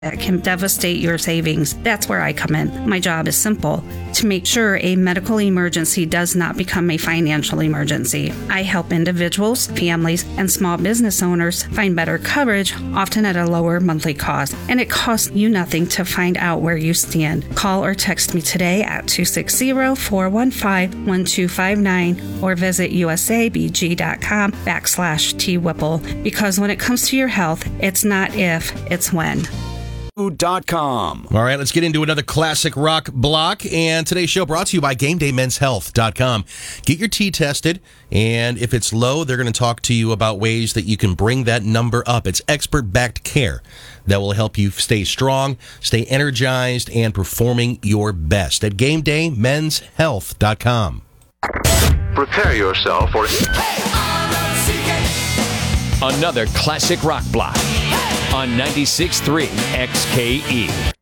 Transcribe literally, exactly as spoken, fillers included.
that can devastate your savings. That's where I come in. My job is simple: to make sure a medical emergency does not become a financial emergency. I help individuals, families, and small business owners find better coverage, often at a lower monthly cost. And it costs you nothing to find out where you stand. Call or text me today at two six zero, four one five, one two five nine or visit usabg.com backslash T-Whipple. Because when it comes to your health, it's not if, it's when. Dot com. All right, let's get into another classic rock block. And today's show brought to you by Game Day Men's Health dot com. Get your T tested, and if it's low, they're going to talk to you about ways that you can bring that number up. It's expert-backed care that will help you stay strong, stay energized, and performing your best at Game Day Men's Health dot com. Prepare yourself for another classic rock block on ninety-six point three X K E.